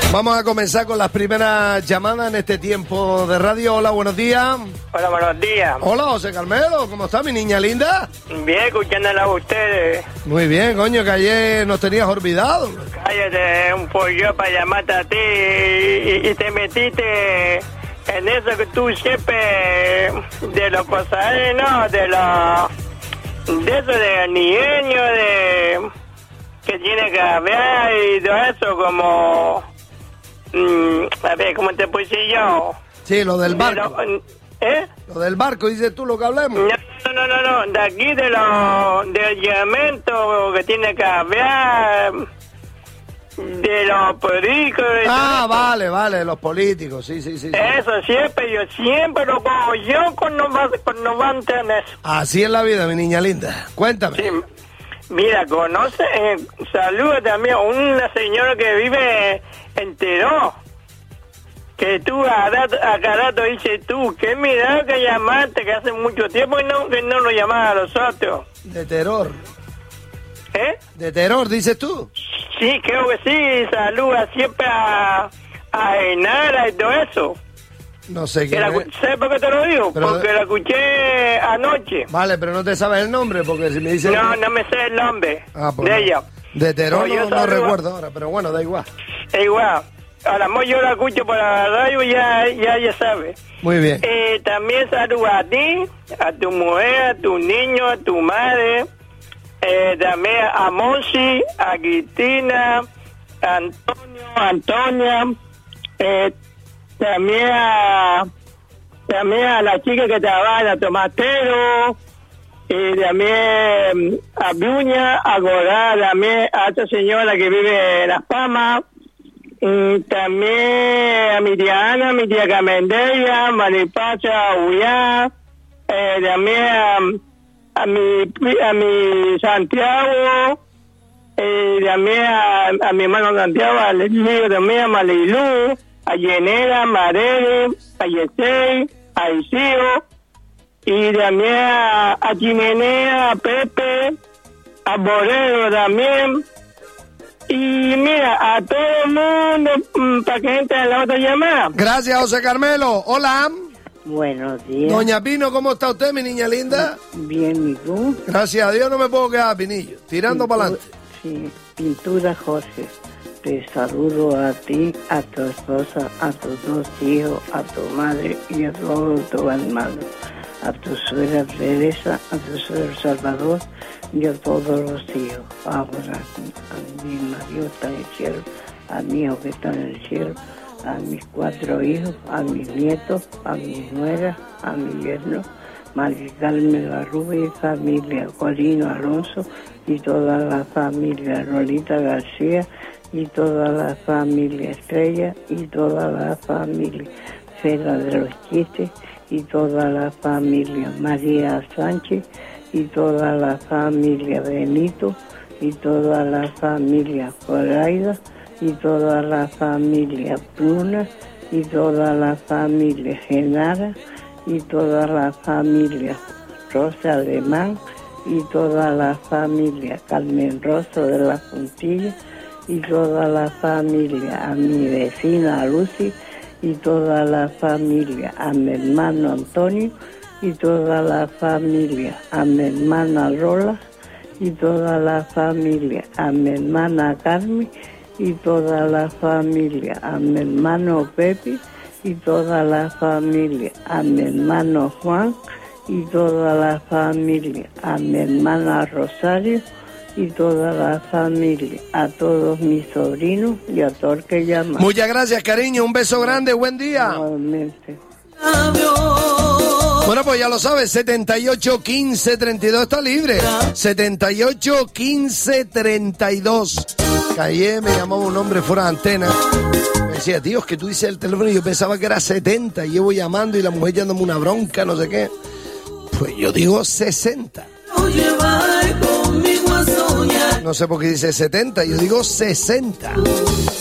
Vamos a comenzar con las primeras llamadas en este tiempo de radio. Hola, buenos días. Hola, buenos días. Hola, José Carmelo, ¿cómo está mi niña linda? Bien, escuchándola a ustedes. Muy bien, coño, que ayer nos tenías olvidado. Cállate un pollo para llamarte a ti y te metiste en eso que tú siempre, de los pasajes, ¿no? De eso de niño, de que tiene que hablar y todo eso, como... a ver, ¿cómo te puse yo? Sí, lo del barco. Lo del barco, dices tú lo que hablemos. No, de aquí del llamento que tiene que hablar, de los políticos. Vale, los políticos, sí. Eso yo siempre lo pongo yo cuando van en eso. Así es la vida, mi niña linda. Cuéntame. Sí. Mira, conoce, saluda también a una señora que vive en Teró, que tú a cada rato dices tú, que mira que llamaste, que hace mucho tiempo que no lo llamaba a los otros. De terror. De terror, dices tú. Sí, creo que sí, saluda siempre a Enara y todo eso. No sé qué. ¿Sabes por qué te lo digo? Pero porque la escuché anoche. Vale, pero no te sabes el nombre, porque si me dices... No me sé el nombre de ella. De terror no recuerdo ahora, pero bueno, da igual. Igual. A lo mejor yo la escucho por la radio y ya sabe. Muy bien. También saludo a ti, a tu mujer, a tu niño, a tu madre, también a Monsi, a Cristina, a Antonia, también a la chica que trabaja en Tomatero, y también a Bruña, a Gorá, también a esta señora que vive en Las Palmas, también a mi tía Ana, mi tía Camendella, Maripacha, Ullá, también a mi Santiago, también a mi hermano Santiago, a Lelio, también a Malilú, a Yenera, a Marere, a Yesey, a Isío, y también a Chimenea, a Pepe, a Borrero también. Y mira, a todo el mundo, para que entre en la otra llamada. Gracias, José Carmelo. Hola. Buenos días. Doña Pino, ¿cómo está usted, mi niña linda? Bien, ¿y tú? Gracias a Dios no me puedo quedar, Pinillo. Tirando para adelante. Sí, Pintura Jorge. Te saludo a ti, a tu esposa, a tus dos hijos, a tu madre y a todos tus hermanos. A tu suegra Teresa, a tu suegro Salvador y a todos los hijos. Ahora a mi marido está en el cielo, a mi hijo que está en el cielo, a mis 4 hijos, a mis nietos, a mis nueras, a mi yerno, María Carmen Barrube, familia Corino Alonso y toda la familia Rolita García y toda la familia Estrella y toda la familia Fera de los Chistes y toda la familia María Sánchez y toda la familia Benito y toda la familia Coraida y toda la familia Pruna y toda la familia Genara y toda la familia Rosa Alemán y toda la familia Carmen Rosso de la Puntilla y toda la familia a mi vecina Lucy y toda la familia a mi hermano Antonio y toda la familia a mi hermana Rola y toda la familia a mi hermana Carmen y toda la familia a mi hermano Pepe y toda la familia a mi hermano Juan y toda la familia a mi hermana Rosario y toda la familia, a todos mis sobrinos y a todo el que llama. Muchas gracias, cariño. Un beso grande. Buen día. Igualmente. Bueno, pues ya lo sabes, 78 15 32 está libre. 78 15 32. Que ayer me llamaba un hombre fuera de antena. Me decía, tío, es que tú dices el teléfono y yo pensaba que era 70. Y llevo llamando y la mujer dándome una bronca, no sé qué. Pues yo digo 60. No sé por qué dice 70, yo digo 60.